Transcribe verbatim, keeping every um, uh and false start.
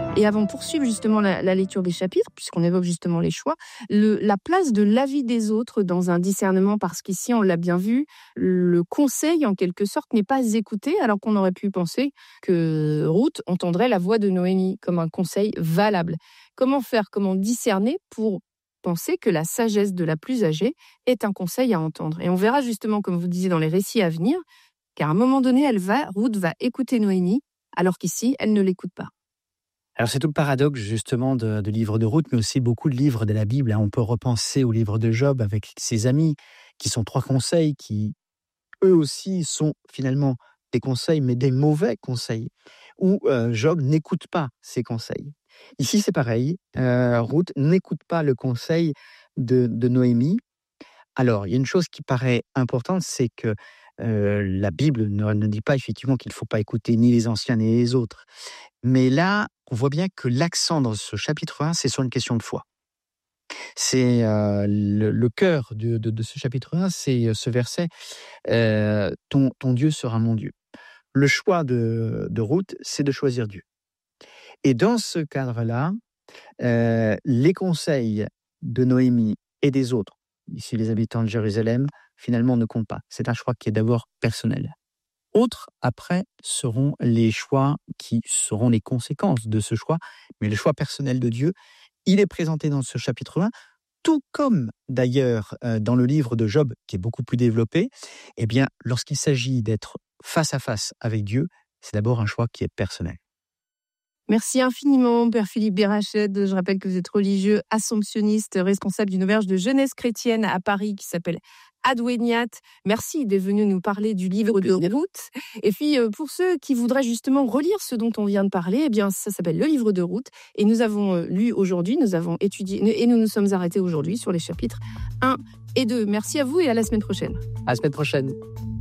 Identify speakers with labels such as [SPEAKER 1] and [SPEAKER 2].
[SPEAKER 1] Et avant de poursuivre justement la, la lecture des chapitres, puisqu'on évoque justement les choix, le, la place de l'avis des autres dans un discernement, parce qu'ici, on l'a bien vu, le conseil, en quelque sorte, n'est pas écouté, alors qu'on aurait pu penser que Ruth entendrait la voix de Noémie comme un conseil valable. Comment faire, comment discerner pour penser que la sagesse de la plus âgée est un conseil à entendre? Et on verra justement, comme vous disiez, dans les récits à venir, qu'à un moment donné, elle va, Ruth va écouter Noémie, alors qu'ici, elle ne l'écoute pas.
[SPEAKER 2] Alors c'est tout le paradoxe justement de, de livre de Ruth, mais aussi beaucoup de livres de la Bible. Hein. On peut repenser au livre de Job avec ses amis, qui sont trois conseils, qui eux aussi sont finalement des conseils, mais des mauvais conseils, où euh, Job n'écoute pas ces conseils. Ici c'est pareil, euh, Ruth n'écoute pas le conseil de, de Noémie. Alors il y a une chose qui paraît importante, c'est que euh, la Bible ne, ne dit pas effectivement qu'il ne faut pas écouter ni les anciens ni les autres. Mais là, on voit bien que l'accent dans ce chapitre un, c'est sur une question de foi. C'est euh, le, le cœur de, de, de ce chapitre un, c'est ce verset euh, ton, ton Dieu sera mon Dieu. Le choix de, de Ruth, c'est de choisir Dieu. Et dans ce cadre-là, euh, les conseils de Noémie et des autres, ici les habitants de Jérusalem, finalement ne comptent pas. C'est un choix qui est d'abord personnel. Autres, après, seront les choix qui seront les conséquences de ce choix. Mais le choix personnel de Dieu, il est présenté dans ce chapitre un, tout comme d'ailleurs euh, dans le livre de Job, qui est beaucoup plus développé. Eh bien, lorsqu'il s'agit d'être face à face avec Dieu, c'est d'abord un choix qui est personnel.
[SPEAKER 1] Merci infiniment, Père Philippe Berached. Je rappelle que vous êtes religieux, assomptionniste, responsable d'une auberge de jeunesse chrétienne à Paris qui s'appelle Adweniat. Merci d'être venu nous parler du livre de Ruth. Et puis, pour ceux qui voudraient justement relire ce dont on vient de parler, eh bien, ça s'appelle Le livre de Ruth. Et nous avons lu aujourd'hui, nous avons étudié, et nous nous sommes arrêtés aujourd'hui sur les chapitres un et deux. Merci à vous et à la semaine prochaine.
[SPEAKER 2] À la semaine prochaine.